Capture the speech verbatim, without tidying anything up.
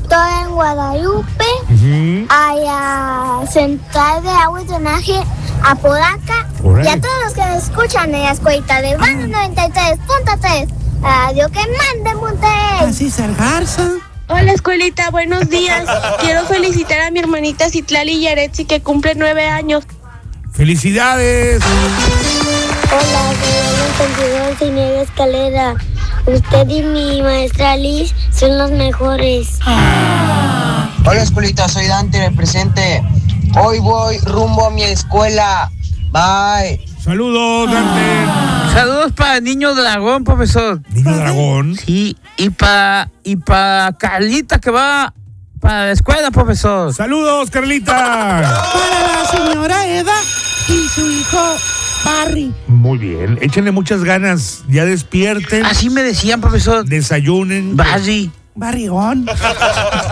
estoy en Guadalupe, Uh-huh. a Central de Agua y Drenaje, Apodaca, Órale. y a todos los que me escuchan en la escuelita de Urbano noventa y tres punto tres. Radio que mande Monterrey. Así Garza. Hola, escuelita, buenos días. Quiero felicitar a mi hermanita Citlali Yaretsi, que cumple nueve años. ¡Felicidades! Hola, soy el señor Niega Escalera. Usted y mi maestra Liz son los mejores. Hola, escuelita, soy Dante, represente. Hoy voy rumbo a mi escuela. Bye. Saludos, Dante. Saludos para el niño dragón, profesor. Niño dragón. Sí, y para y para Carlita que va para la escuela, profesor. Saludos, Carlita. Para la señora Eda y su hijo Barry. Muy bien. Échenle muchas ganas. Ya despierten. Así me decían, profesor. Desayunen. Barry. Barrigón.